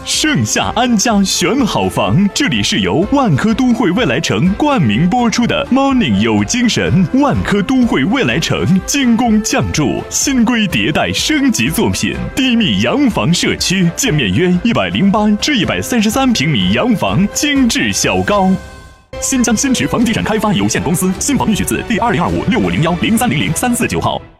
盛夏安家选好房，这里是由万科都会未来城冠名播出的 Morning 有精神。万科都会未来城精工匠筑，新规迭代升级作品，低密洋房社区，建面约108至133平米洋房，精致小高。新疆新驰房地产开发有限公司，新房预取自第2025650103003499号。